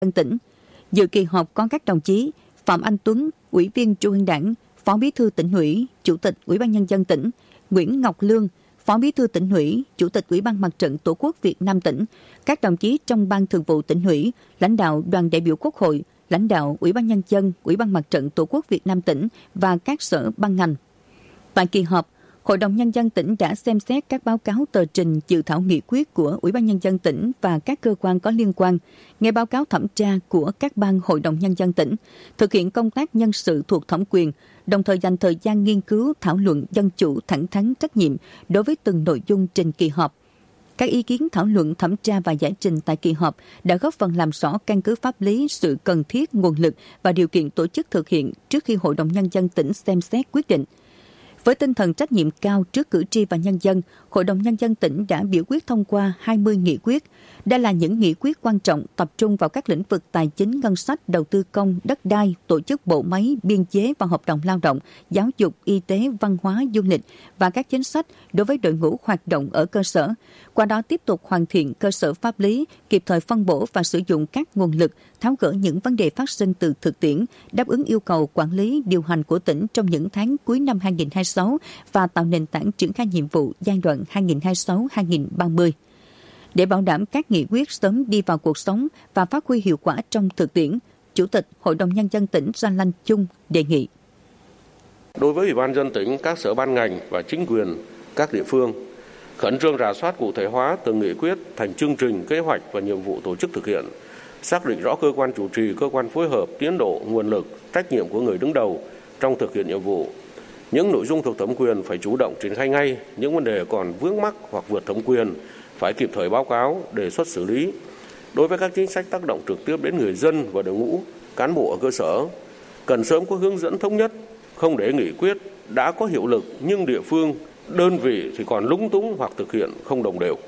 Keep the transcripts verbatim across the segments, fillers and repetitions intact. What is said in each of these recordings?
dân tỉnh. Dự kỳ họp có các đồng chí Phạm Anh Tuấn, Ủy viên Trung ương Đảng, Phó Bí thư Tỉnh ủy, Chủ tịch Ủy ban Nhân dân tỉnh, Nguyễn Ngọc Lương, Phó Bí thư Tỉnh ủy, Chủ tịch Ủy ban Mặt trận Tổ quốc Việt Nam tỉnh, các đồng chí trong Ban Thường vụ Tỉnh ủy, lãnh đạo đoàn đại biểu Quốc hội, lãnh đạo Ủy ban Nhân dân, Ủy ban Mặt trận Tổ quốc Việt Nam tỉnh và các sở ban ngành. Tại kỳ họp, Hội đồng Nhân dân tỉnh đã xem xét các báo cáo tờ trình dự thảo nghị quyết của Ủy ban Nhân dân tỉnh và các cơ quan có liên quan, nghe báo cáo thẩm tra của các ban Hội đồng Nhân dân tỉnh, thực hiện công tác nhân sự thuộc thẩm quyền, đồng thời dành thời gian nghiên cứu, thảo luận dân chủ, thẳng thắn, trách nhiệm đối với từng nội dung trình kỳ họp. Các ý kiến thảo luận, thẩm tra và giải trình tại kỳ họp đã góp phần làm rõ căn cứ pháp lý, sự cần thiết, nguồn lực và điều kiện tổ chức thực hiện trước khi Hội đồng Nhân dân tỉnh xem xét quyết định. Với tinh thần trách nhiệm cao trước cử tri và nhân dân, Hội đồng Nhân dân tỉnh đã biểu quyết thông qua hai mươi nghị quyết. Đây là những nghị quyết quan trọng tập trung vào các lĩnh vực tài chính, ngân sách, đầu tư công, đất đai, tổ chức bộ máy, biên chế và hợp đồng lao động, giáo dục, y tế, văn hóa, du lịch và các chính sách đối với đội ngũ hoạt động ở cơ sở. Qua đó tiếp tục hoàn thiện cơ sở pháp lý, kịp thời phân bổ và sử dụng các nguồn lực, tháo gỡ những vấn đề phát sinh từ thực tiễn, đáp ứng yêu cầu quản lý, điều hành của tỉnh trong những tháng cuối năm hai nghìn không trăm hai mươi sáu và tạo nền tảng triển khai nhiệm vụ giai đoạn hai nghìn không trăm hai mươi sáu đến hai nghìn không trăm ba mươi. Để bảo đảm các nghị quyết sớm đi vào cuộc sống và phát huy hiệu quả trong thực tiễn, Chủ tịch Hội đồng Nhân dân tỉnh Ra Lanh Chung đề nghị. Đối với Ủy ban nhân dân tỉnh, các sở ban ngành và chính quyền các địa phương, khẩn trương rà soát cụ thể hóa từng nghị quyết thành chương trình, kế hoạch và nhiệm vụ tổ chức thực hiện, xác định rõ cơ quan chủ trì, cơ quan phối hợp, tiến độ, nguồn lực, trách nhiệm của người đứng đầu trong thực hiện nhiệm vụ. Những nội dung thuộc thẩm quyền phải chủ động triển khai ngay, những vấn đề còn vướng mắc hoặc vượt thẩm quyền phải kịp thời báo cáo, đề xuất xử lý. Đối với các chính sách tác động trực tiếp đến người dân và đội ngũ cán bộ ở cơ sở, cần sớm có hướng dẫn thống nhất, không để nghị quyết đã có hiệu lực nhưng địa phương, đơn vị thì còn lúng túng hoặc thực hiện không đồng đều.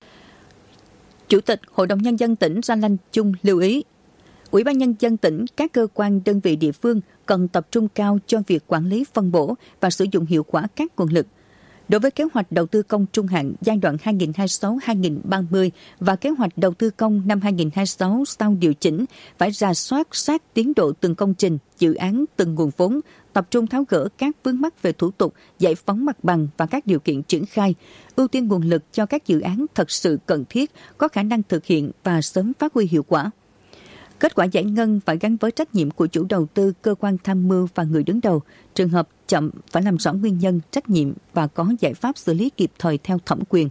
Chủ tịch Hội đồng Nhân dân tỉnh Ra Lanh Chung lưu ý, Ủy ban Nhân dân tỉnh, các cơ quan đơn vị địa phương cần tập trung cao cho việc quản lý phân bổ và sử dụng hiệu quả các nguồn lực. Đối với kế hoạch đầu tư công trung hạn giai đoạn hai nghìn không trăm hai mươi sáu đến hai nghìn không trăm ba mươi và kế hoạch đầu tư công năm hai nghìn không trăm hai mươi sáu sau điều chỉnh, phải rà soát sát tiến độ từng công trình, dự án, từng nguồn vốn, tập trung tháo gỡ các vướng mắc về thủ tục, giải phóng mặt bằng và các điều kiện triển khai, ưu tiên nguồn lực cho các dự án thật sự cần thiết, có khả năng thực hiện và sớm phát huy hiệu quả. Kết quả giải ngân phải gắn với trách nhiệm của chủ đầu tư, cơ quan tham mưu và người đứng đầu. Trường hợp chậm phải làm rõ nguyên nhân, trách nhiệm và có giải pháp xử lý kịp thời theo thẩm quyền.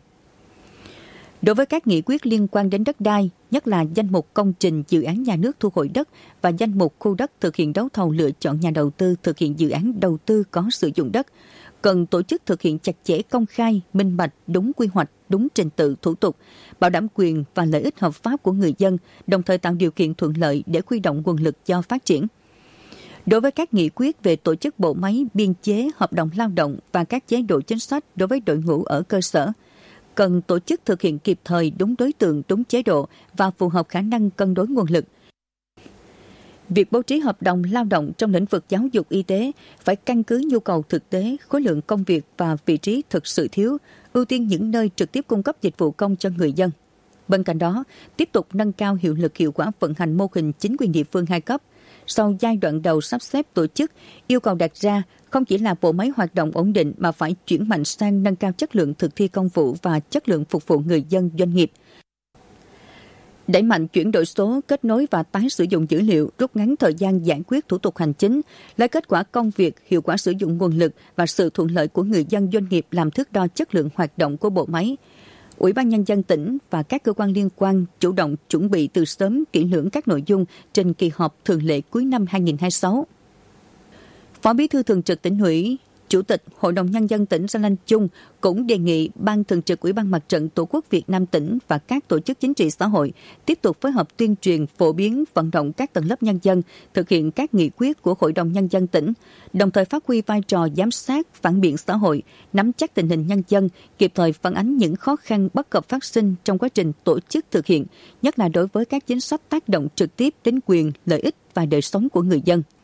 Đối với các nghị quyết liên quan đến đất đai, nhất là danh mục công trình dự án nhà nước thu hồi đất và danh mục khu đất thực hiện đấu thầu lựa chọn nhà đầu tư thực hiện dự án đầu tư có sử dụng đất, cần tổ chức thực hiện chặt chẽ, công khai, minh bạch, đúng quy hoạch, đúng trình tự thủ tục, bảo đảm quyền và lợi ích hợp pháp của người dân, đồng thời tạo điều kiện thuận lợi để huy động nguồn lực cho phát triển. Đối với các nghị quyết về tổ chức bộ máy, biên chế, hợp đồng lao động và các chế độ chính sách đối với đội ngũ ở cơ sở, cần tổ chức thực hiện kịp thời, đúng đối tượng, đúng chế độ và phù hợp khả năng cân đối nguồn lực. Việc bố trí hợp đồng lao động trong lĩnh vực giáo dục, y tế phải căn cứ nhu cầu thực tế, khối lượng công việc và vị trí thực sự thiếu, ưu tiên những nơi trực tiếp cung cấp dịch vụ công cho người dân. Bên cạnh đó, tiếp tục nâng cao hiệu lực hiệu quả vận hành mô hình chính quyền địa phương hai cấp. Sau giai đoạn đầu sắp xếp tổ chức, yêu cầu đặt ra không chỉ là bộ máy hoạt động ổn định mà phải chuyển mạnh sang nâng cao chất lượng thực thi công vụ và chất lượng phục vụ người dân, doanh nghiệp. Đẩy mạnh chuyển đổi số, kết nối và tái sử dụng dữ liệu, rút ngắn thời gian giải quyết thủ tục hành chính, lấy kết quả công việc, hiệu quả sử dụng nguồn lực và sự thuận lợi của người dân, doanh nghiệp làm thước đo chất lượng hoạt động của bộ máy. Ủy ban Nhân dân tỉnh và các cơ quan liên quan chủ động chuẩn bị từ sớm kỹ lưỡng các nội dung trình kỳ họp thường lệ cuối năm hai nghìn không trăm hai mươi sáu. Phó Bí thư Thường trực Tỉnh ủy, Chủ tịch Hội đồng Nhân dân tỉnh Ra Lanh Chung cũng đề nghị Ban Thường trực Ủy ban Mặt trận Tổ quốc Việt Nam tỉnh và các tổ chức chính trị xã hội tiếp tục phối hợp tuyên truyền, phổ biến, vận động các tầng lớp nhân dân thực hiện các nghị quyết của Hội đồng Nhân dân tỉnh, đồng thời phát huy vai trò giám sát, phản biện xã hội, nắm chắc tình hình nhân dân, kịp thời phản ánh những khó khăn bất cập phát sinh trong quá trình tổ chức thực hiện, nhất là đối với các chính sách tác động trực tiếp đến quyền, lợi ích và đời sống của người dân.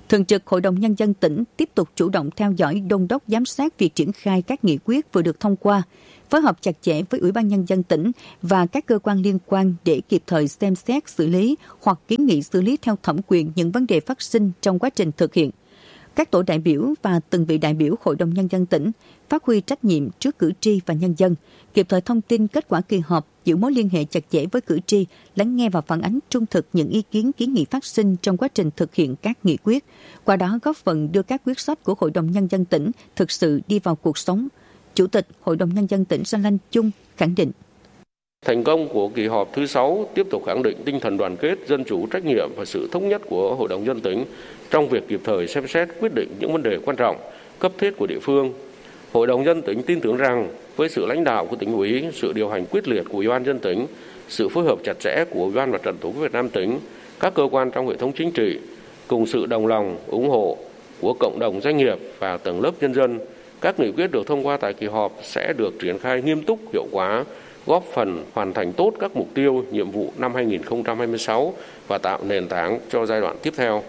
Thường trực Hội đồng Nhân dân tỉnh tiếp tục chủ động theo dõi, đôn đốc, giám sát việc triển khai các nghị quyết vừa được thông qua, phối hợp chặt chẽ với Ủy ban Nhân dân tỉnh và các cơ quan liên quan để kịp thời xem xét, xử lý hoặc kiến nghị xử lý theo thẩm quyền những vấn đề phát sinh trong quá trình thực hiện. Các tổ đại biểu và từng vị đại biểu Hội đồng Nhân dân tỉnh phát huy trách nhiệm trước cử tri và nhân dân, kịp thời thông tin kết quả kỳ họp, giữ mối liên hệ chặt chẽ với cử tri, lắng nghe và phản ánh trung thực những ý kiến kiến nghị phát sinh trong quá trình thực hiện các nghị quyết, qua đó góp phần đưa các quyết sách của Hội đồng Nhân dân tỉnh thực sự đi vào cuộc sống. Chủ tịch Hội đồng Nhân dân tỉnh Gia Lanh Chung khẳng định. Thành công của kỳ họp thứ sáu tiếp tục khẳng định tinh thần đoàn kết, dân chủ, trách nhiệm và sự thống nhất của Hội đồng Nhân dân tỉnh trong việc kịp thời xem xét quyết định những vấn đề quan trọng, cấp thiết của địa phương. Hội đồng Nhân dân tỉnh tin tưởng rằng với sự lãnh đạo của tỉnh ủy, sự điều hành quyết liệt của Ủy ban Nhân dân tỉnh, sự phối hợp chặt chẽ của Ủy ban Mặt trận Tổ quốc Việt Nam tỉnh, các cơ quan trong hệ thống chính trị, cùng sự đồng lòng, ủng hộ của cộng đồng doanh nghiệp và tầng lớp nhân dân, các nghị quyết được thông qua tại kỳ họp sẽ được triển khai nghiêm túc, hiệu quả, góp phần hoàn thành tốt các mục tiêu, nhiệm vụ năm hai nghìn không trăm hai mươi sáu và tạo nền tảng cho giai đoạn tiếp theo.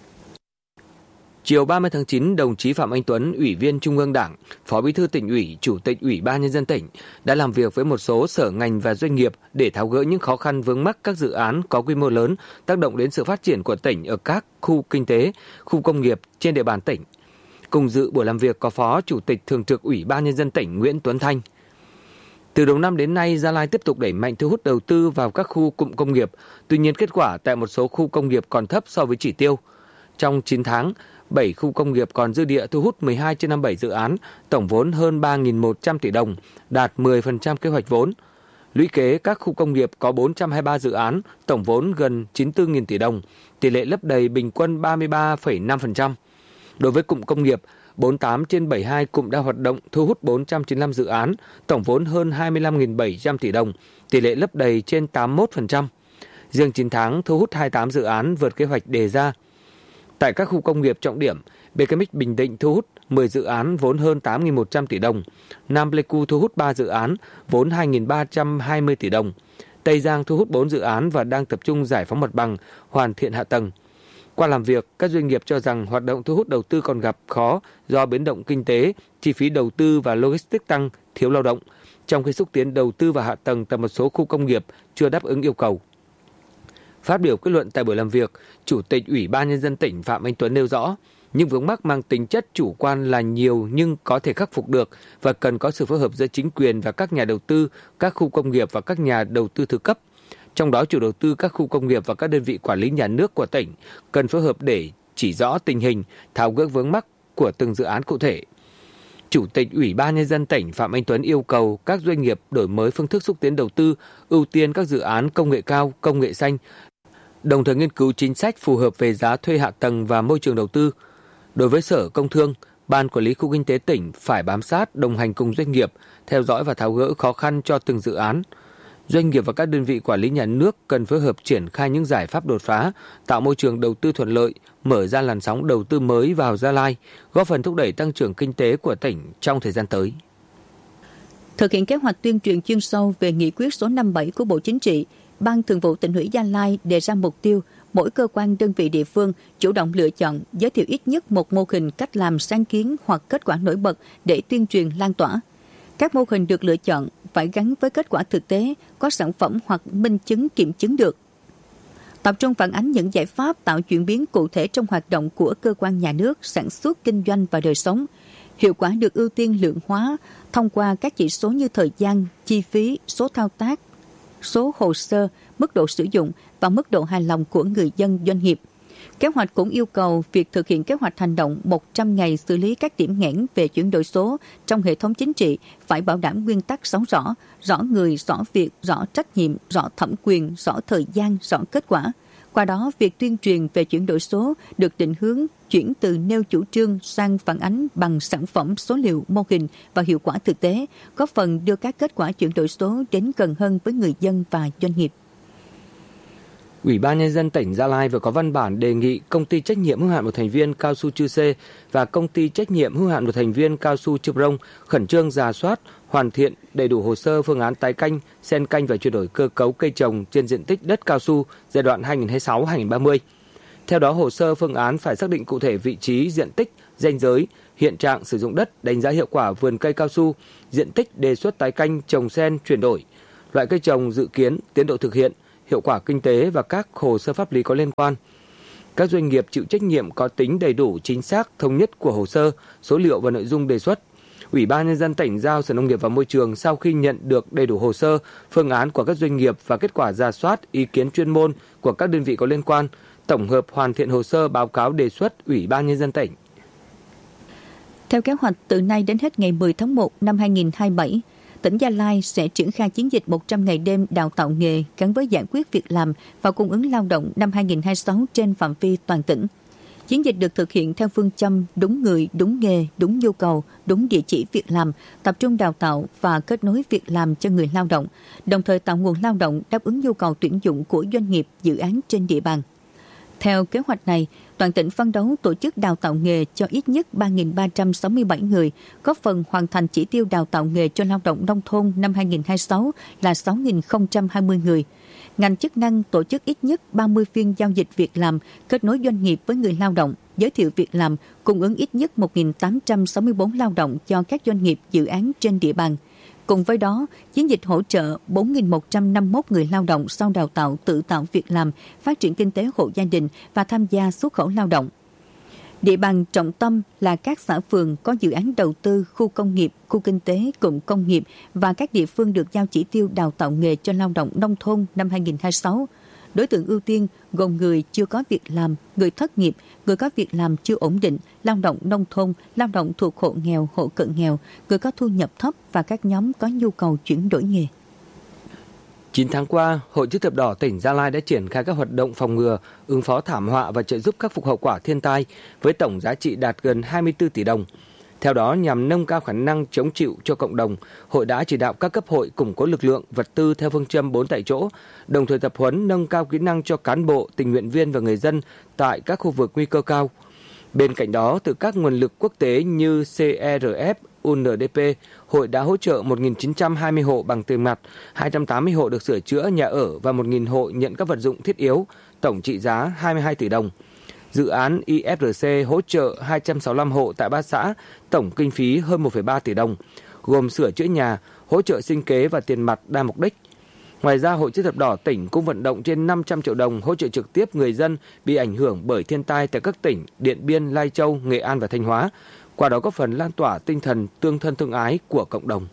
Chiều ba mươi tháng chín, đồng chí Phạm Anh Tuấn, Ủy viên Trung ương Đảng, Phó Bí thư Tỉnh ủy, Chủ tịch Ủy ban Nhân dân tỉnh đã làm việc với một số sở ngành và doanh nghiệp để tháo gỡ những khó khăn vướng mắc các dự án có quy mô lớn tác động đến sự phát triển của tỉnh ở các khu kinh tế, khu công nghiệp trên địa bàn tỉnh. Cùng dự buổi làm việc có Phó Chủ tịch Thường trực Ủy ban Nhân dân tỉnh Nguyễn Tuấn Thanh. Từ đầu năm đến nay, Gia Lai tiếp tục đẩy mạnh thu hút đầu tư vào các khu cụm công nghiệp. Tuy nhiên, kết quả tại một số khu công nghiệp còn thấp so với chỉ tiêu. Trong chín tháng, bảy khu công nghiệp còn dư địa thu hút mười hai trên năm mươi bảy dự án, tổng vốn hơn ba nghìn một trăm tỷ đồng, đạt mười phần trăm kế hoạch vốn. Lũy kế, các khu công nghiệp có bốn trăm hai mươi ba dự án, tổng vốn gần chín mươi tư nghìn tỷ đồng, tỷ lệ lấp đầy bình quân ba mươi ba phẩy năm phần trăm. Đối với cụm công nghiệp, bốn mươi tám trên bảy mươi hai cụm đang hoạt động thu hút bốn trăm chín mươi lăm dự án, tổng vốn hơn hai mươi lăm nghìn bảy trăm tỷ đồng, tỷ lệ lấp đầy trên tám mươi mốt phần trăm. Riêng chín tháng thu hút hai mươi tám dự án vượt kế hoạch đề ra. Tại các khu công nghiệp trọng điểm, bê ca em ích Bình Định thu hút mười dự án vốn hơn tám nghìn một trăm tỷ đồng, Nam Pleiku thu hút ba dự án vốn hai nghìn ba trăm hai mươi tỷ đồng, Tây Giang thu hút bốn dự án và đang tập trung giải phóng mặt bằng, hoàn thiện hạ tầng. Qua làm việc, các doanh nghiệp cho rằng hoạt động thu hút đầu tư còn gặp khó do biến động kinh tế, chi phí đầu tư và logistics tăng, thiếu lao động, trong khi xúc tiến đầu tư vào hạ tầng tại một số khu công nghiệp chưa đáp ứng yêu cầu. Phát biểu kết luận tại buổi làm việc, Chủ tịch Ủy ban Nhân dân tỉnh Phạm Anh Tuấn nêu rõ, những vướng mắc mang tính chất chủ quan là nhiều nhưng có thể khắc phục được và cần có sự phối hợp giữa chính quyền và các nhà đầu tư, các khu công nghiệp và các nhà đầu tư thứ cấp. Trong đó, chủ đầu tư các khu công nghiệp và các đơn vị quản lý nhà nước của tỉnh cần phối hợp để chỉ rõ tình hình, tháo gỡ vướng mắc của từng dự án cụ thể. Chủ tịch Ủy ban Nhân dân tỉnh Phạm Anh Tuấn yêu cầu các doanh nghiệp đổi mới phương thức xúc tiến đầu tư, ưu tiên các dự án công nghệ cao, công nghệ xanh, đồng thời nghiên cứu chính sách phù hợp về giá thuê hạ tầng và môi trường đầu tư. Đối với Sở Công Thương, Ban Quản lý Khu Kinh tế tỉnh phải bám sát, đồng hành cùng doanh nghiệp, theo dõi và tháo gỡ khó khăn cho từng dự án. Doanh nghiệp và các đơn vị quản lý nhà nước cần phối hợp triển khai những giải pháp đột phá, tạo môi trường đầu tư thuận lợi, mở ra làn sóng đầu tư mới vào Gia Lai, góp phần thúc đẩy tăng trưởng kinh tế của tỉnh trong thời gian tới. Thực hiện kế hoạch tuyên truyền chuyên sâu về nghị quyết số năm mươi bảy của Bộ Chính trị, Ban Thường vụ Tỉnh ủy Gia Lai đề ra mục tiêu mỗi cơ quan đơn vị địa phương chủ động lựa chọn, giới thiệu ít nhất một mô hình cách làm sáng kiến hoặc kết quả nổi bật để tuyên truyền lan tỏa. Các mô hình được lựa chọn phải gắn với kết quả thực tế, có sản phẩm hoặc minh chứng kiểm chứng được. Tập trung phản ánh những giải pháp tạo chuyển biến cụ thể trong hoạt động của cơ quan nhà nước, sản xuất, kinh doanh và đời sống. Hiệu quả được ưu tiên lượng hóa thông qua các chỉ số như thời gian, chi phí, số thao tác, số hồ sơ, mức độ sử dụng và mức độ hài lòng của người dân doanh nghiệp. Kế hoạch cũng yêu cầu việc thực hiện kế hoạch hành động một trăm ngày xử lý các điểm nghẽn về chuyển đổi số trong hệ thống chính trị phải bảo đảm nguyên tắc sáu rõ, rõ người, rõ việc, rõ trách nhiệm, rõ thẩm quyền, rõ thời gian, rõ kết quả. Qua đó, việc tuyên truyền về chuyển đổi số được định hướng chuyển từ nêu chủ trương sang phản ánh bằng sản phẩm, số liệu, mô hình và hiệu quả thực tế, góp phần đưa các kết quả chuyển đổi số đến gần hơn với người dân và doanh nghiệp. Ủy ban Nhân dân tỉnh Gia Lai vừa có văn bản đề nghị Công ty trách nhiệm hữu hạn một thành viên Cao su Chư Sê và Công ty trách nhiệm hữu hạn một thành viên Cao su Chư Prong khẩn trương rà soát, hoàn thiện đầy đủ hồ sơ phương án tái canh, xen canh và chuyển đổi cơ cấu cây trồng trên diện tích đất cao su giai đoạn hai nghìn không trăm hai mươi sáu đến hai nghìn không trăm ba mươi. Theo đó, hồ sơ phương án phải xác định cụ thể vị trí, diện tích, ranh giới, hiện trạng sử dụng đất, đánh giá hiệu quả vườn cây cao su, diện tích đề xuất tái canh, trồng sen, chuyển đổi, loại cây trồng dự kiến, tiến độ thực hiện, hiệu quả kinh tế và các hồ sơ pháp lý có liên quan. Các doanh nghiệp chịu trách nhiệm có tính đầy đủ, chính xác, thống nhất của hồ sơ, số liệu và nội dung đề xuất. Ủy ban Nhân dân tỉnh giao Sở Nông nghiệp và Môi trường sau khi nhận được đầy đủ hồ sơ, phương án của các doanh nghiệp và kết quả rà soát, ý kiến chuyên môn của các đơn vị có liên quan, tổng hợp hoàn thiện hồ sơ báo cáo đề xuất Ủy ban Nhân dân tỉnh. Theo kế hoạch, từ nay đến hết ngày mười tháng một năm hai nghìn không trăm hai mươi bảy, tỉnh Gia Lai sẽ triển khai chiến dịch một trăm ngày đêm đào tạo nghề gắn với giải quyết việc làm và cung ứng lao động năm hai nghìn không trăm hai mươi sáu trên phạm vi toàn tỉnh. Chiến dịch được thực hiện theo phương châm đúng người, đúng nghề, đúng nhu cầu, đúng địa chỉ việc làm, tập trung đào tạo và kết nối việc làm cho người lao động, đồng thời tạo nguồn lao động đáp ứng nhu cầu tuyển dụng của doanh nghiệp, dự án trên địa bàn. Theo kế hoạch này, toàn tỉnh phấn đấu tổ chức đào tạo nghề cho ít nhất ba nghìn ba trăm sáu mươi bảy người, góp phần hoàn thành chỉ tiêu đào tạo nghề cho lao động nông thôn năm hai nghìn không trăm hai mươi sáu là sáu nghìn không trăm hai mươi người. Ngành chức năng tổ chức ít nhất ba mươi phiên giao dịch việc làm, kết nối doanh nghiệp với người lao động, giới thiệu việc làm, cung ứng ít nhất một nghìn tám trăm sáu mươi bốn lao động cho các doanh nghiệp, dự án trên địa bàn. Cùng với đó, chiến dịch hỗ trợ bốn nghìn một trăm năm mươi mốt người lao động sau đào tạo tự tạo việc làm, phát triển kinh tế hộ gia đình và tham gia xuất khẩu lao động. Địa bàn trọng tâm là các xã phường có dự án đầu tư, khu công nghiệp, khu kinh tế, cụm công nghiệp và các địa phương được giao chỉ tiêu đào tạo nghề cho lao động nông thôn năm hai nghìn không trăm hai mươi sáu. Đối tượng ưu tiên gồm người chưa có việc làm, người thất nghiệp, người có việc làm chưa ổn định, lao động nông thôn, lao động thuộc hộ nghèo, hộ cận nghèo, người có thu nhập thấp và các nhóm có nhu cầu chuyển đổi nghề. chín tháng qua, Hội Chữ thập đỏ tỉnh Gia Lai đã triển khai các hoạt động phòng ngừa, ứng phó thảm họa và trợ giúp khắc phục hậu quả thiên tai với tổng giá trị đạt gần hai mươi tư tỷ đồng. Theo đó, nhằm nâng cao khả năng chống chịu cho cộng đồng, Hội đã chỉ đạo các cấp hội củng cố lực lượng, vật tư theo phương châm bốn tại chỗ, đồng thời tập huấn nâng cao kỹ năng cho cán bộ, tình nguyện viên và người dân tại các khu vực nguy cơ cao. Bên cạnh đó, từ các nguồn lực quốc tế như xê e rờ ép, u en đê pê, Hội đã hỗ trợ một nghìn chín trăm hai mươi hộ bằng tiền mặt, hai trăm tám mươi hộ được sửa chữa nhà ở và một nghìn hộ nhận các vật dụng thiết yếu, tổng trị giá hai mươi hai tỷ đồng. Dự án i ép rờ xê hỗ trợ hai trăm sáu mươi lăm hộ tại ba xã, tổng kinh phí hơn một phẩy ba tỷ đồng, gồm sửa chữa nhà, hỗ trợ sinh kế và tiền mặt đa mục đích. Ngoài ra, Hội Chữ thập đỏ tỉnh cũng vận động trên năm trăm triệu đồng hỗ trợ trực tiếp người dân bị ảnh hưởng bởi thiên tai tại các tỉnh Điện Biên, Lai Châu, Nghệ An và Thanh Hóa, qua đó góp phần lan tỏa tinh thần tương thân tương ái của cộng đồng.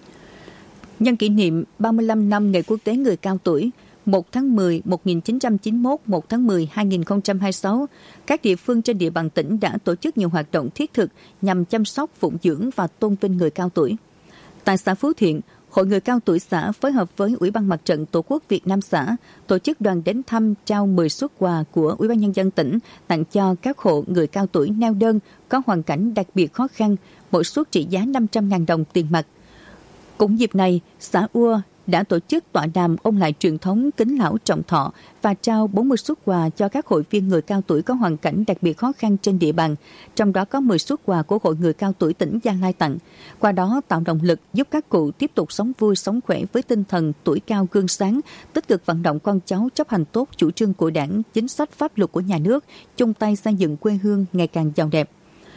Nhân kỷ niệm ba mươi lăm năm Ngày Quốc tế Người Cao Tuổi, một tháng mười một nghìn chín trăm chín mươi mốt, một tháng mười hai nghìn không trăm hai mươi sáu, các địa phương trên địa bàn tỉnh đã tổ chức nhiều hoạt động thiết thực nhằm chăm sóc, phụng dưỡng và tôn vinh người cao tuổi. Tại xã Phú Thiện, Hội Người Cao Tuổi xã phối hợp với Ủy ban Mặt trận Tổ quốc Việt Nam xã tổ chức đoàn đến thăm, trao mười suất quà của Ủy ban Nhân dân tỉnh tặng cho các hộ người cao tuổi neo đơn có hoàn cảnh đặc biệt khó khăn, mỗi suất trị giá năm trăm nghìn đồng tiền mặt. Cũng dịp này, xã Ua đã tổ chức tọa đàm ôn lại truyền thống kính lão trọng thọ và trao bốn mươi suất quà cho các hội viên người cao tuổi có hoàn cảnh đặc biệt khó khăn trên địa bàn, trong đó có mười suất quà của Hội Người Cao Tuổi tỉnh Gia Lai tặng. Qua đó tạo động lực giúp các cụ tiếp tục sống vui, sống khỏe với tinh thần tuổi cao gương sáng, tích cực vận động con cháu chấp hành tốt chủ trương của Đảng, chính sách pháp luật của nhà nước, chung tay xây dựng quê hương ngày càng giàu đẹp.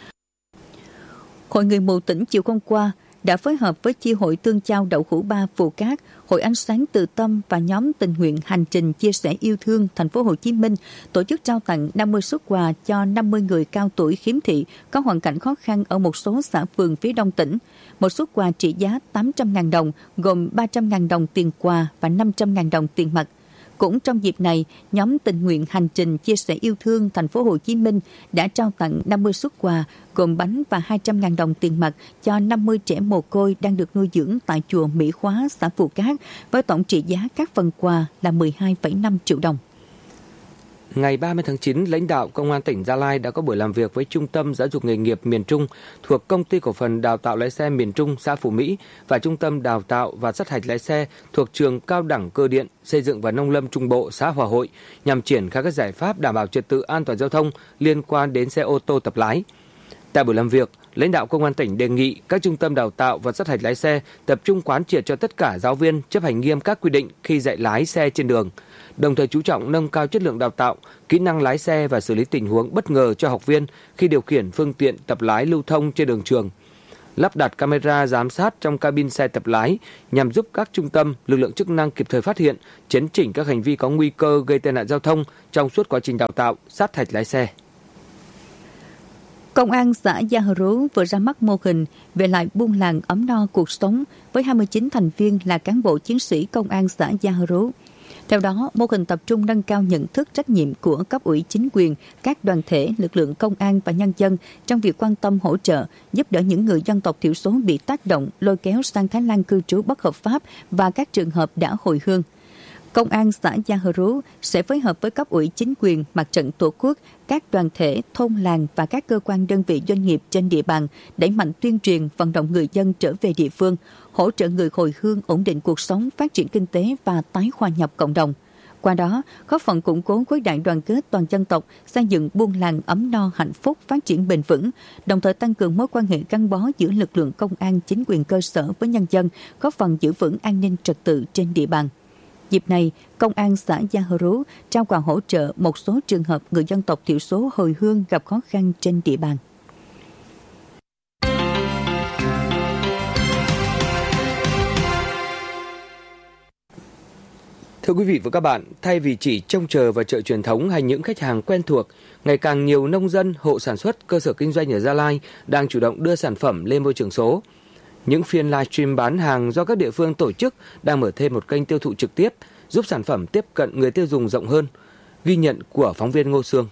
Hội Người Mù tỉnh chiều hôm qua đã phối hợp với chi hội Tương Chao Đậu Khủ Ba Phù Cát, Hội Ánh Sáng Từ Tâm và nhóm tình nguyện Hành trình chia sẻ yêu thương thành phố Hồ Chí Minh tổ chức trao tặng năm mươi suất quà cho năm mươi người cao tuổi khiếm thị có hoàn cảnh khó khăn ở một số xã phường phía đông tỉnh. Một suất quà trị giá tám trăm nghìn đồng, gồm ba trăm nghìn đồng tiền quà và năm trăm nghìn đồng tiền mặt. Cũng trong dịp này, nhóm tình nguyện Hành trình chia sẻ yêu thương thành phố Hồ Chí Minh đã trao tặng năm mươi suất quà gồm bánh và hai trăm nghìn đồng tiền mặt cho năm mươi trẻ mồ côi đang được nuôi dưỡng tại chùa Mỹ Khóa, xã Phù Cát, với tổng trị giá các phần quà là mười hai phẩy năm triệu đồng. Ngày ba mươi tháng chín, lãnh đạo Công an tỉnh Gia Lai đã có buổi làm việc với Trung tâm Giáo dục Nghề nghiệp miền Trung thuộc Công ty Cổ phần Đào tạo Lái xe miền Trung xã Phú Mỹ và Trung tâm Đào tạo và Sát hạch lái xe thuộc Trường Cao đẳng Cơ điện, Xây dựng và Nông lâm Trung bộ xã Hòa Hội nhằm triển khai các giải pháp đảm bảo trật tự an toàn giao thông liên quan đến xe ô tô tập lái. Tại buổi làm việc, lãnh đạo Công an tỉnh đề nghị các trung tâm đào tạo và sát hạch lái xe tập trung quán triệt cho tất cả giáo viên chấp hành nghiêm các quy định khi dạy lái xe trên đường, đồng thời chú trọng nâng cao chất lượng đào tạo, kỹ năng lái xe và xử lý tình huống bất ngờ cho học viên khi điều khiển phương tiện tập lái lưu thông trên đường trường. Lắp đặt camera giám sát trong cabin xe tập lái nhằm giúp các trung tâm, lực lượng chức năng kịp thời phát hiện, chấn chỉnh các hành vi có nguy cơ gây tai nạn giao thông trong suốt quá trình đào tạo, sát hạch lái xe. Công an xã Gia Hờ Rú vừa ra mắt mô hình về lại buôn làng ấm no cuộc sống với hai mươi chín thành viên là cán bộ chiến sĩ công an xã Gia Hờ Rú. Theo đó, mô hình tập trung nâng cao nhận thức trách nhiệm của cấp ủy chính quyền, các đoàn thể, lực lượng công an và nhân dân trong việc quan tâm hỗ trợ, giúp đỡ những người dân tộc thiểu số bị tác động, lôi kéo sang Thái Lan cư trú bất hợp pháp và các trường hợp đã hồi hương. Công an xã Gia Hờ Rú sẽ phối hợp với cấp ủy chính quyền, mặt trận tổ quốc, các đoàn thể, thôn làng và các cơ quan đơn vị doanh nghiệp trên địa bàn đẩy mạnh tuyên truyền, vận động người dân trở về địa phương, hỗ trợ người hồi hương ổn định cuộc sống, phát triển kinh tế và tái hòa nhập cộng đồng. Qua đó, góp phần củng cố khối đại đoàn kết toàn dân tộc, xây dựng buôn làng ấm no hạnh phúc, phát triển bền vững, đồng thời tăng cường mối quan hệ gắn bó giữa lực lượng công an, chính quyền cơ sở với nhân dân, góp phần giữ vững an ninh trật tự trên địa bàn. Dịp này, Công an xã Gia Hờ Rú trao quà hỗ trợ một số trường hợp người dân tộc thiểu số hồi hương gặp khó khăn trên địa bàn. Thưa quý vị và các bạn, thay vì chỉ trông chờ vào chợ truyền thống hay những khách hàng quen thuộc, ngày càng nhiều nông dân, hộ sản xuất, cơ sở kinh doanh ở Gia Lai đang chủ động đưa sản phẩm lên môi trường số. Những phiên livestream bán hàng do các địa phương tổ chức đang mở thêm một kênh tiêu thụ trực tiếp, giúp sản phẩm tiếp cận người tiêu dùng rộng hơn. Ghi nhận của phóng viên Ngô Sương.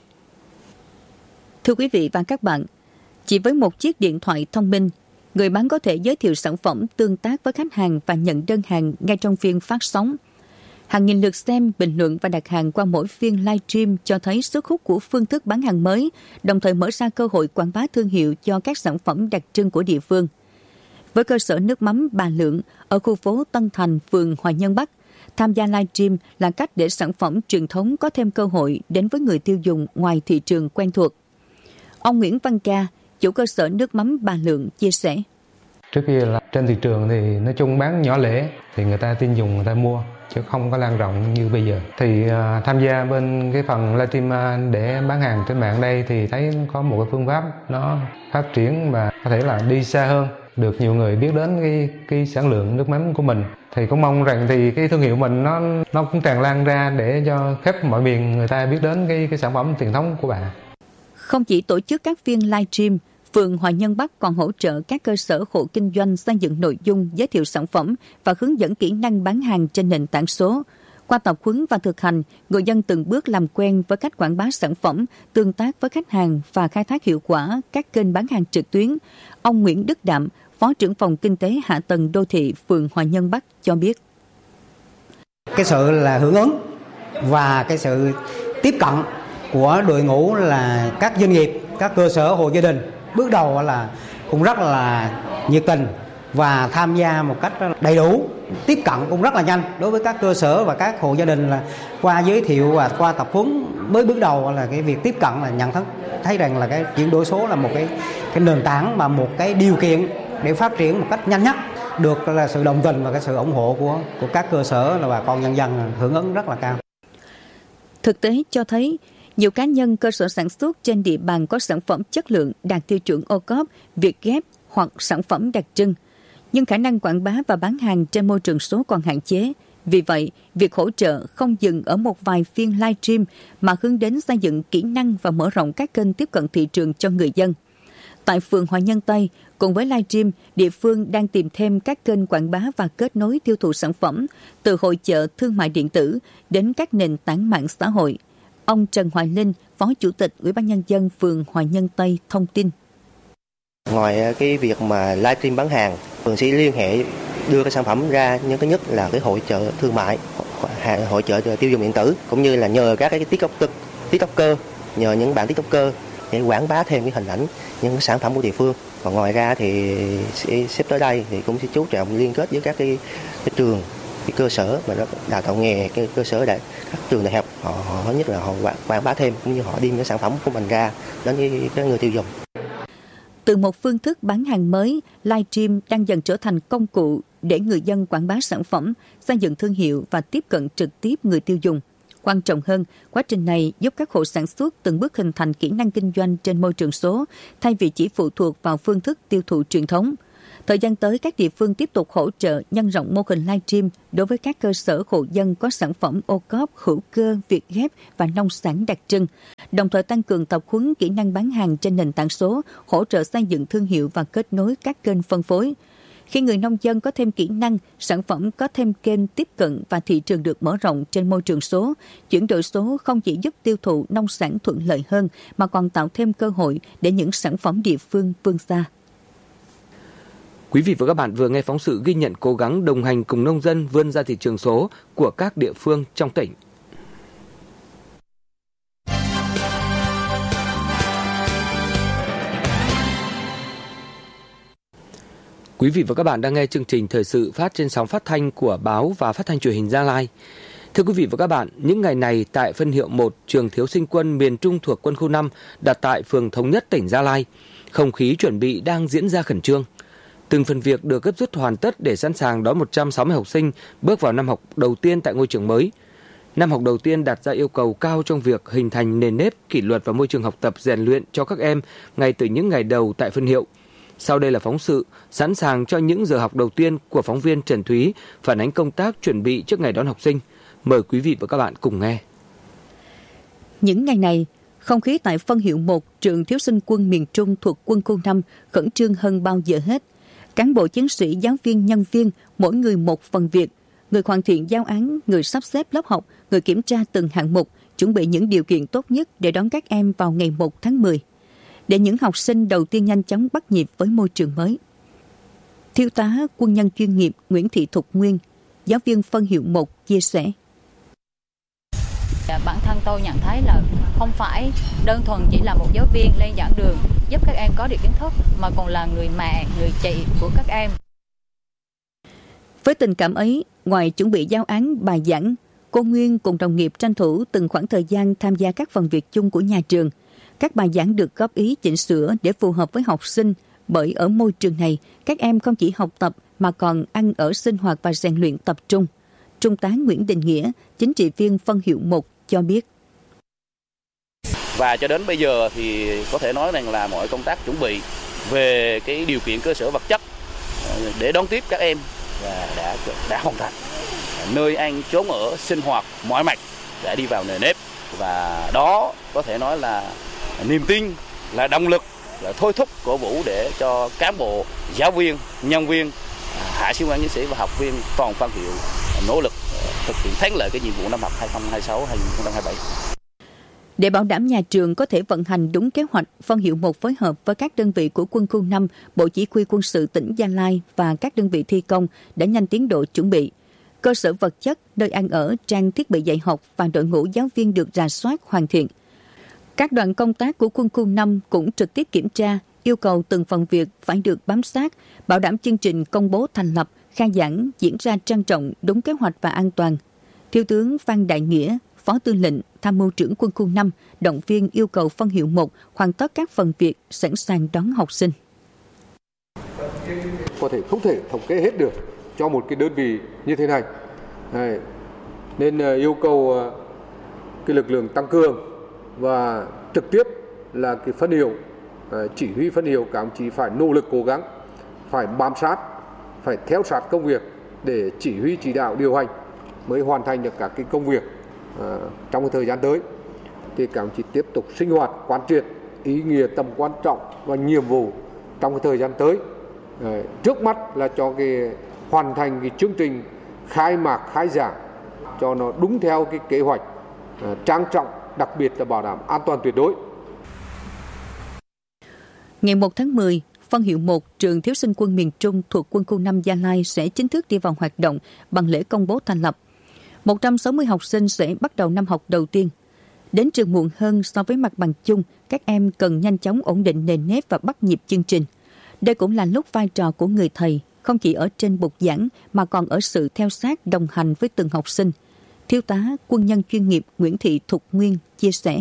Thưa quý vị và các bạn, chỉ với một chiếc điện thoại thông minh, người bán có thể giới thiệu sản phẩm, tương tác với khách hàng và nhận đơn hàng ngay trong phiên phát sóng. Hàng nghìn lượt xem, bình luận và đặt hàng qua mỗi phiên livestream cho thấy sức hút của phương thức bán hàng mới, đồng thời mở ra cơ hội quảng bá thương hiệu cho các sản phẩm đặc trưng của địa phương. Với cơ sở nước mắm Bà Lượng ở khu phố Tân Thành, phường Hòa Nhân Bắc, tham gia livestream là cách để sản phẩm truyền thống có thêm cơ hội đến với người tiêu dùng ngoài thị trường quen thuộc. Ông Nguyễn Văn Ca, chủ cơ sở nước mắm Bà Lượng chia sẻ. Trước kia là trên thị trường thì nói chung bán nhỏ lẻ thì người ta tin dùng, người ta mua, chứ không có lan rộng như bây giờ. Thì uh, tham gia bên cái phần livestream uh, để bán hàng trên mạng đây thì thấy có một cái phương pháp nó phát triển và có thể là đi xa hơn, được nhiều người biết đến cái cái sản lượng nước mắm của mình. Thì cũng mong rằng thì cái thương hiệu mình nó nó cũng tràn lan ra để cho khắp mọi miền người ta biết đến cái cái sản phẩm truyền thống của bà. Không chỉ tổ chức các phiên livestream, phường Hòa Nhân Bắc còn hỗ trợ các cơ sở hộ kinh doanh xây dựng nội dung, giới thiệu sản phẩm và hướng dẫn kỹ năng bán hàng trên nền tảng số. Qua tập huấn và thực hành, người dân từng bước làm quen với cách quảng bá sản phẩm, tương tác với khách hàng và khai thác hiệu quả các kênh bán hàng trực tuyến. Ông Nguyễn Đức Đạm, Phó trưởng phòng Kinh tế Hạ tầng Đô thị phường Hòa Nhân Bắc cho biết. Cái sự là hưởng ứng và cái sự tiếp cận của đội ngũ là các doanh nghiệp, các cơ sở hộ gia đình bước đầu là cũng rất là nhiệt tình và tham gia một cách đầy đủ, tiếp cận cũng rất là nhanh đối với các cơ sở và các hộ gia đình. Là qua giới thiệu và qua tập huấn mới bước đầu là cái việc tiếp cận là nhận thức thấy rằng là cái chuyển đổi số là một cái cái nền tảng và một cái điều kiện để phát triển một cách nhanh nhất, được là sự đồng tình và cái sự ủng hộ của của các cơ sở là bà con nhân dân hưởng ứng rất là cao. Thực tế cho thấy nhiều cá nhân, cơ sở sản xuất trên địa bàn có sản phẩm chất lượng đạt tiêu chuẩn ô cốp, Việt Gap hoặc sản phẩm đặc trưng, nhưng khả năng quảng bá và bán hàng trên môi trường số còn hạn chế. Vì vậy, việc hỗ trợ không dừng ở một vài phiên livestream mà hướng đến xây dựng kỹ năng và mở rộng các kênh tiếp cận thị trường cho người dân. Tại phường Hòa Nhân Tây, cùng với livestream, địa phương đang tìm thêm các kênh quảng bá và kết nối tiêu thụ sản phẩm, từ hội chợ thương mại điện tử đến các nền tảng mạng xã hội. Ông Trần Hoài Linh, Phó Chủ tịch Ủy ban Nhân dân phường Hòa Nhân Tây thông tin. Ngoài cái việc mà livestream bán hàng, phường sẽ liên hệ đưa cái sản phẩm ra, những cái nhất là cái hội chợ thương mại, hội chợ tiêu dùng điện tử, cũng như là nhờ các cái tiktoker, tiktoker nhờ những bạn tiktoker để quảng bá thêm cái hình ảnh những cái sản phẩm của địa phương. Còn ngoài ra thì sắp tới đây thì cũng sẽ chú trọng liên kết với các cái, cái trường, cái cơ sở mà đào tạo nghề, cái cơ sở đại các trường đại học, họ, họ nhất là họ quảng bá thêm cũng như họ đem cái sản phẩm của mình ra đến với cái người tiêu dùng. Từ một phương thức bán hàng mới, livestream đang dần trở thành công cụ để người dân quảng bá sản phẩm, xây dựng thương hiệu và tiếp cận trực tiếp người tiêu dùng. Quan trọng hơn, quá trình này giúp các hộ sản xuất từng bước hình thành kỹ năng kinh doanh trên môi trường số, thay vì chỉ phụ thuộc vào phương thức tiêu thụ truyền thống. Thời gian tới, các địa phương tiếp tục hỗ trợ nhân rộng mô hình livestream đối với các cơ sở hộ dân có sản phẩm ô cóp, hữu cơ, việt ghép và nông sản đặc trưng, đồng thời tăng cường tập huấn kỹ năng bán hàng trên nền tảng số, hỗ trợ xây dựng thương hiệu và kết nối các kênh phân phối. Khi người nông dân có thêm kỹ năng, sản phẩm có thêm kênh tiếp cận và thị trường được mở rộng trên môi trường số, chuyển đổi số không chỉ giúp tiêu thụ nông sản thuận lợi hơn mà còn tạo thêm cơ hội để những sản phẩm địa phương vươn xa. Quý vị và các bạn vừa nghe phóng sự ghi nhận cố gắng đồng hành cùng nông dân vươn ra thị trường số của các địa phương trong tỉnh. Quý vị và các bạn đang nghe chương trình thời sự phát trên sóng phát thanh của báo và phát thanh truyền hình Gia Lai. Thưa quý vị và các bạn, những ngày này tại phân hiệu một trường thiếu sinh quân miền Trung thuộc quân khu năm đặt tại phường Thống Nhất, tỉnh Gia Lai, không khí chuẩn bị đang diễn ra khẩn trương. Từng phần việc được gấp rút hoàn tất để sẵn sàng đón một trăm sáu mươi học sinh bước vào năm học đầu tiên tại ngôi trường mới. Năm học đầu tiên đặt ra yêu cầu cao trong việc hình thành nền nếp, kỷ luật và môi trường học tập rèn luyện cho các em ngay từ những ngày đầu tại phân hiệu. Sau đây là phóng sự sẵn sàng cho những giờ học đầu tiên của phóng viên Trần Thúy phản ánh công tác chuẩn bị trước ngày đón học sinh. Mời quý vị và các bạn cùng nghe. Những ngày này, không khí tại phân hiệu một trường thiếu sinh quân miền Trung thuộc quân khu năm khẩn trương hơn bao giờ hết. Cán bộ chiến sĩ, giáo viên, nhân viên, mỗi người một phần việc. Người hoàn thiện giao án, người sắp xếp lớp học, người kiểm tra từng hạng mục, chuẩn bị những điều kiện tốt nhất để đón các em vào ngày một tháng mười. Để những học sinh đầu tiên nhanh chóng bắt nhịp với môi trường mới. Thiếu tá quân nhân chuyên nghiệp Nguyễn Thị Thục Nguyên, giáo viên phân hiệu một chia sẻ. Bản thân tôi nhận thấy là không phải đơn thuần chỉ là một giáo viên lên giảng đường giúp các em có được kiến thức, mà còn là người mẹ, người chị của các em. Với tình cảm ấy, ngoài chuẩn bị giao án, bài giảng, cô Nguyên cùng đồng nghiệp tranh thủ từng khoảng thời gian tham gia các phần việc chung của nhà trường. Các bài giảng được góp ý chỉnh sửa để phù hợp với học sinh, bởi ở môi trường này, các em không chỉ học tập mà còn ăn ở, sinh hoạt và rèn luyện tập trung. Trung tá Nguyễn Đình Nghĩa, chính trị viên phân hiệu một cho biết. Và cho đến bây giờ thì có thể nói rằng là mọi công tác chuẩn bị về cái điều kiện cơ sở vật chất để đón tiếp các em và đã đã hoàn thành. Nơi ăn, chốn ở, sinh hoạt, mọi mặt đã đi vào nề nếp, và đó có thể nói là niềm tin, là động lực, là thôi thúc cổ vũ để cho cán bộ, giáo viên, nhân viên, hạ sĩ quan chiến sĩ và học viên toàn phân hiệu nỗ lực thực hiện thắng lợi cái nhiệm vụ năm học hai nghìn không trăm hai mươi sáu hai nghìn không trăm hai mươi bảy. Để bảo đảm nhà trường có thể vận hành đúng kế hoạch, phân hiệu một phối hợp với các đơn vị của quân khu năm, Bộ Chỉ huy Quân sự tỉnh Gia Lai và các đơn vị thi công đã nhanh tiến độ chuẩn bị. Cơ sở vật chất, nơi ăn ở, trang thiết bị dạy học và đội ngũ giáo viên được rà soát hoàn thiện. Các đoàn công tác của quân khu năm cũng trực tiếp kiểm tra, yêu cầu từng phần việc phải được bám sát, bảo đảm chương trình công bố thành lập, khai giảng diễn ra trang trọng, đúng kế hoạch và an toàn. Thiếu tướng Phan Đại Nghĩa, Phó Tư lệnh, Tham mưu trưởng quân khu năm, động viên yêu cầu phân hiệu một hoàn tất các phần việc sẵn sàng đón học sinh. Có thể không thể thống kê hết được cho một cái đơn vị như thế này. Đấy. Nên uh, yêu cầu uh, cái lực lượng tăng cường và trực tiếp là cái phân hiệu, uh, chỉ huy phân hiệu, các ông chí phải nỗ lực cố gắng, phải bám sát, phải theo sát công việc để chỉ huy chỉ đạo điều hành mới hoàn thành được các cái công việc uh, trong cái thời gian tới. Thì các ông chí tiếp tục sinh hoạt quán triệt ý nghĩa, tầm quan trọng và nhiệm vụ trong cái thời gian tới. Uh, trước mắt là cho cái hoàn thành cái chương trình khai mạc khai giảng cho nó đúng theo cái kế hoạch uh, trang trọng, đặc biệt là bảo đảm an toàn tuyệt đối. Ngày một tháng mười, phân hiệu một trường thiếu sinh quân miền Trung thuộc quân khu năm Gia Lai sẽ chính thức đi vào hoạt động bằng lễ công bố thành lập. một trăm sáu mươi học sinh sẽ bắt đầu năm học đầu tiên. Đến trường muộn hơn so với mặt bằng chung, các em cần nhanh chóng ổn định nền nếp và bắt nhịp chương trình. Đây cũng là lúc vai trò của người thầy không chỉ ở trên bục giảng mà còn ở sự theo sát đồng hành với từng học sinh. Thiếu tá quân nhân chuyên nghiệp Nguyễn Thị Thục Nguyên chia sẻ.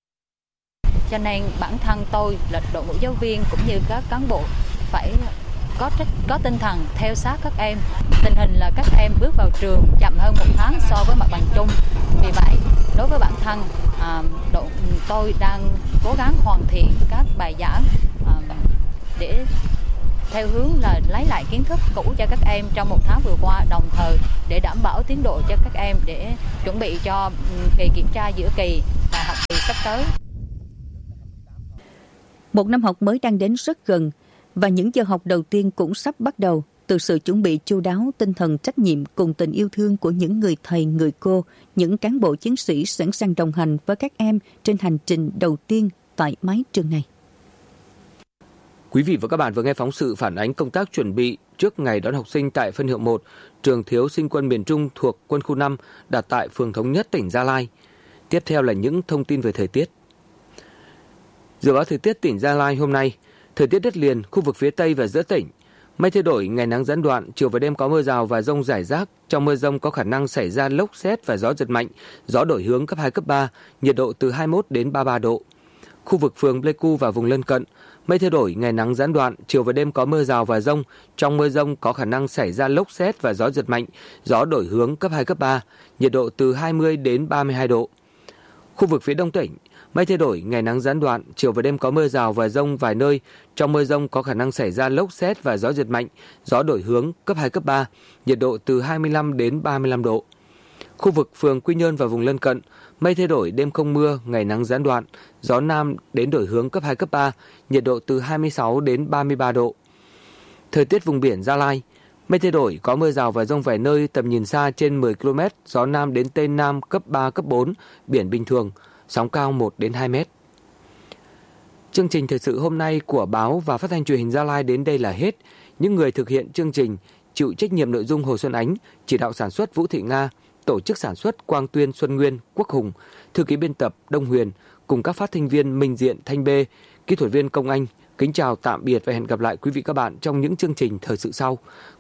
Cho nên bản thân tôi là đội ngũ giáo viên cũng như các cán bộ phải có trách, có tinh thần theo sát các em. Tình hình là các em bước vào trường chậm hơn một tháng so với mặt bằng chung. Vì vậy, đối với bản thân, à, độ, tôi đang cố gắng hoàn thiện các bài giảng à, để theo hướng là lấy lại kiến thức cũ cho các em trong một tháng vừa qua, đồng thời để đảm bảo tiến độ cho các em để chuẩn bị cho kỳ kiểm tra giữa kỳ và học kỳ sắp tới. Một năm học mới đang đến rất gần và những giờ học đầu tiên cũng sắp bắt đầu. Từ sự chuẩn bị chu đáo, tinh thần trách nhiệm cùng tình yêu thương của những người thầy, người cô, những cán bộ chiến sĩ sẵn sàng đồng hành với các em trên hành trình đầu tiên tại mái trường này. Quý vị và các bạn vừa nghe phóng sự phản ánh công tác chuẩn bị trước ngày đón học sinh tại phân hiệu một, trường thiếu sinh quân miền Trung thuộc quân khu năm đặt tại phường Thống Nhất, tỉnh Gia Lai. Tiếp theo là những thông tin về thời tiết. Dự báo thời tiết tỉnh Gia Lai hôm nay, thời tiết đất liền, khu vực phía Tây và giữa tỉnh, mây thay đổi, ngày nắng gián đoạn, chiều và đêm có mưa rào và dông rải rác. Trong mưa dông có khả năng xảy ra lốc sét và gió giật mạnh, gió đổi hướng cấp hai, cấp ba, nhiệt độ từ hai mươi mốt đến ba mươi ba độ. Khu vực phường Pleiku và vùng lân cận, mây thay đổi, ngày nắng gián đoạn, chiều và đêm có mưa rào và dông. Trong mưa dông có khả năng xảy ra lốc sét và gió giật mạnh, gió đổi hướng cấp hai, cấp ba, nhiệt độ từ hai mươi đến ba mươi hai độ. Khu vực phía đông tỉnh, mây thay đổi, ngày nắng gián đoạn, chiều và đêm có mưa rào và dông vài nơi. Trong mưa dông có khả năng xảy ra lốc sét và gió giật mạnh, gió đổi hướng cấp hai, cấp ba, nhiệt độ từ hai mươi lăm đến ba mươi lăm độ. Khu vực phường Quy Nhơn và vùng lân cận, mây thay đổi, đêm không mưa, ngày nắng gián đoạn, gió nam đến đổi hướng cấp hai, cấp ba, nhiệt độ từ hai mươi sáu đến ba mươi ba độ. Thời tiết vùng biển Gia Lai, mây thay đổi, có mưa rào và dông vài nơi, tầm nhìn xa trên mười ki lô mét, gió nam đến tây nam cấp ba, cấp bốn, biển bình thường, sóng cao một đến hai mét. Chương trình thời sự hôm nay của báo và phát thanh truyền hình Gia Lai đến đây là hết. Những người thực hiện chương trình chịu trách nhiệm nội dung Hồ Xuân Ánh, chỉ đạo sản xuất Vũ Thị Nga, tổ chức sản xuất Quang Tuyên, Xuân Nguyên, Quốc Hùng, thư ký biên tập Đông Huyền cùng các phát thanh viên Minh Diện, Thanh Bê, kỹ thuật viên Công Anh. Kính chào tạm biệt và hẹn gặp lại quý vị các bạn trong những chương trình thời sự sau.